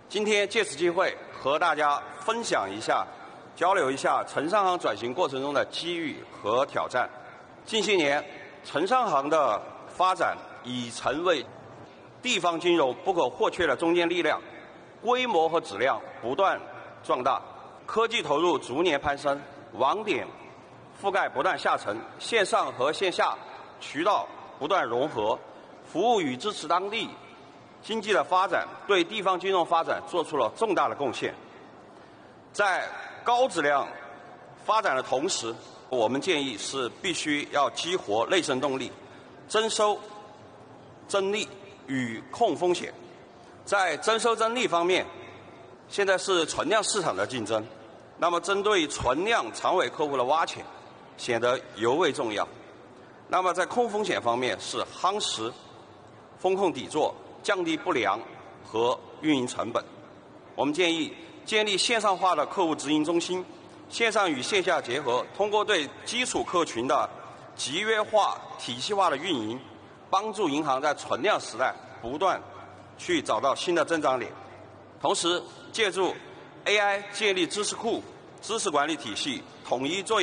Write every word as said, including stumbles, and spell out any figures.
今天借此机会和大家分享一下、交流一下城商行转型过程中的机遇和挑战。近些年，城商行的发展已成为地方金融不可或缺的中坚力量，规模和质量不断壮大，科技投入逐年攀升，网点覆盖不断下沉，线上和线下渠道不断融合，服务与支持当地经济的发展，对地方金融发展做出了重大的贡献。在高质量发展的同时，我们建议是必须要激活内生动力，增收增利与控风险。在增收增利方面，现在是存量市场的竞争，那么针对存量长尾客户的挖潜显得尤为重要。那么在控风险方面，是夯实风控底座，降低不良和运营成本。我们建议建立线上化的客户直营中心，线上与线下结合，通过对基础客群的集约化、体系化的运营，帮助银行在存量时代不断去找到新的增长点。同时，借助 A I 建立知识库、知识管理体系，统一作业